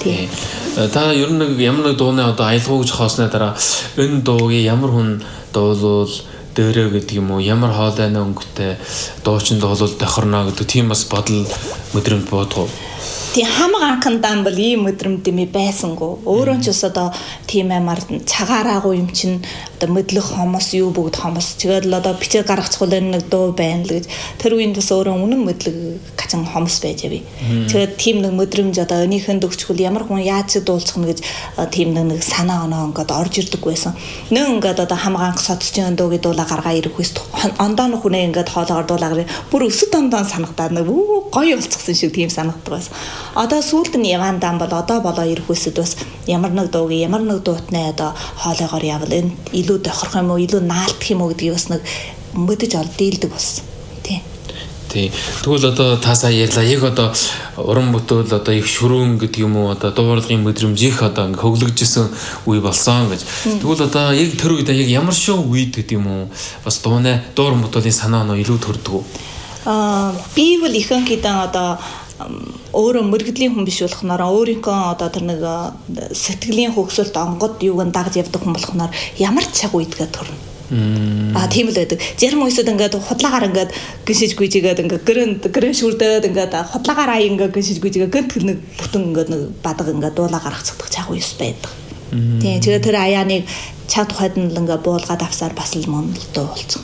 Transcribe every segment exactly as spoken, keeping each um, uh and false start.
тий. Та ер нь нэг ямар нэг дууны одоо аялгау гэж хоосноо дараа энэ дуугийн ямар хүн дуулвал дээрээ гэдэг юм уу ямар хоолойн өнгөтэй дуучин дуулвал тохирно гэдэг тийм бас бодол мэдрэмж бодгоо. Тий хамаг анхандан бол ийм мэдрэмт юм байсангүй. Өөрөө ч бас одоо тийм амар цагаараагүй юм чин одоо мэдлэх хомос юу бүгд хомос. Тэгээд л одоо бичээ гаргачихвал энэ нэг дуу байна л гэж тэр үеинд бас өөрөө үнэн мэдлэг гацан хомос байж авъя. Тэгээд тийм нэг мэдрэмж одоо өнийхэнд өгчхөл ямар хүн яаж дуулчих нь гэж тийм нэг санаа оноо ингээд орж ирдэг байсан. Нэг ингээд одоо хамаг анх содчгийн дуугийн дуулаа гаргаа ирэх үст ондоо нүхнээ ингээд хоолоогоор дуулаагаар бүр өсөд ондоо санагдаад нэг гоё болчихсон шиг тийм санагддаг байсан. Одоо сүүлд нь явандан бол одоо болоо ирэх үсэд бас ямар нэг дуугийн ямар нэг дуутнаа одоо хоолоогоор явал энэ илүү тохирох юм уу илүү наалтах юм уу гэдгийг бас нэг мэдэж ол дийлдэг болсон. Тий. Тий. Тэгвэл одоо таасаа ярьлаа. Яг одоо уран бүтээл одоо их шөрөөн гэдэг юм уу одоо дуурлын мэдрэмж их одоо ингээ хөглөгжсөн үе болсон гэж. Тэгвэл одоо яг тэр үед яг ямар шоу үед гэдэг юм уу бас дуунаа дууран бүтээлийн санаа оноо илүү төрдөг үү? Аа би бол ихэнх хэдэн одоо өөрөө мөргөдлийн хүн биш болохноор өөрийнхөө одоо тэр нэг сэтгэлийн хөгсөлт онгод юуг нь дагж явдаг хүн болохноор ямар ч цаг үйдгээ төрнө. Аа тийм л байдаг. Зарим үесэд ингээд худлаагаар ингээд гиншиж гүйжигээд ингээд гэрэн гэрэн шүрдээд ингээд худлаагаар аяа ингээд гиншиж гүйжигээд гэнт нэг бүтэн ингээд нэг бадаг ингээд дуулаа гаргацдаг цаг үес байдаг. Тийм тэгээд тэр аяаныг чад тухайд нь л ингээд буулгаад авсаар бас л мөн л дуу болсон.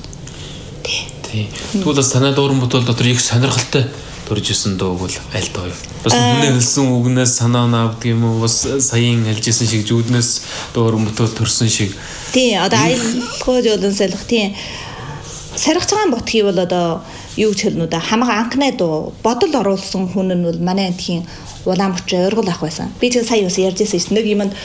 Тийм. Тэгвэл бас танай дууран бүтээл дотор их сонирхолтой төрж исэн дууг бол аль дуу юу? Бас үнэ хэлсэн үгнээс санаа навдаг юм уу? Бас саяын хэлжсэн шиг зүуднээс дууран бүтээл төрсөн шиг. Тий, одоо аялгау жолон салхи тий. Сархиж байгаа ботхий бол одоо юу ч хэлнэ үү? Хамаг анхны дуу бодол оруулсан хүн нь бол манай эндхийн Улаанбаатар ойргол ах байсан. Би тэг сая бас ярьжсэн шүү. Нэг юмд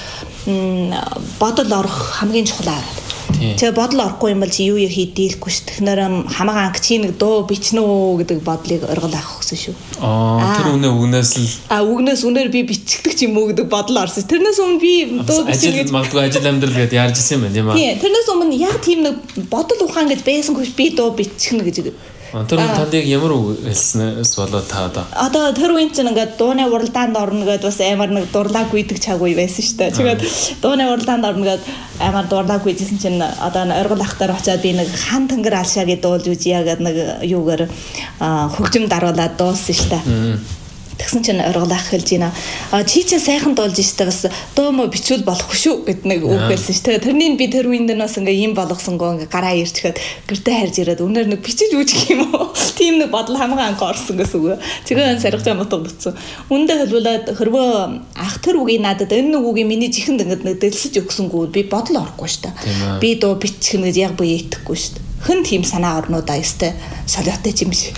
бодол орох хамгийн чухал аа. Тэгээ бодол орохгүй юм бол чи юу яа хийдийлэхгүй шүү. Тэгэхээр хамаг анх чи нэг дуу бичнэ үү гэдэг бодлыг ойргол авах гэсэн шүү. Аа тэр үнэ үгнээс л аа үгнээс үнээр би бичдэг ч юм уу гэдэг бодол орсон. Тэрнээс өмнө би дуу бичиж магадгүй ажил амьдрал гэдээ ярьж ирсэн юм байна тийм аа. Тийм тэрнээс өмнө яг тийм нэг бодол ухаан гэж байсангүй би дуу бичихнэ гэж. Тэр танд яг ямар үг хэлснээс болоод та одоо одоо тэр үеийн чинь ингээд дууны уралдаанд орно гэдээ бас амар нэг дурлаа гүйдэг цаг үе байсан шүү дээ. Тэгээд дууны уралдаанд орно гэдээ амар дурлаа гүйжсэн чинь одоо ойргол ахтар очиад би нэг хан тэнгэр алшаагийн дуулж үжиа гэдэг нэг юугаар хөгжим даруулаад дууссан шүү дээ. Тэгсэн чинь ойргол ах хэлж байна. А чи чинь сайхан дуулж штэ бас дуу мө бичвэл болохгүй шүү гэд нэг үг хэлсэн ш. Тэгээ тэрнийг би тэр үеинд нь бас ингээ юм болгосонгоо ингээ гараа ирчгээд гэртээ харж ирээд өнөр нэг бичиж үүсгэх юм уу? Тийм нэг бодол хамгаан анх орсон гэсэн үг. Тэгээ сархиж амтаа бутсан. Үндэ хэлбэлээд хөрвөө ах тэр үгийг надад энэ нэг үгийг миний чихэнд ингээ нэг дэлсэж өгсөнгүү би бодол орохгүй штэ. Би дуу бичих гэж яг бие итгэхгүй штэ. Хэн тийм санаа орнуудаа ёстой солиотой юм шиг.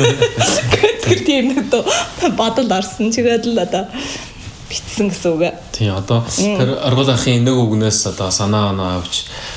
Тэр тийм нэг бодол орсон чигээд л одоо битсэн гэсэн үг. Тийм одоо тэр аргол ахын нэг үгнээс одоо санаа оноо авч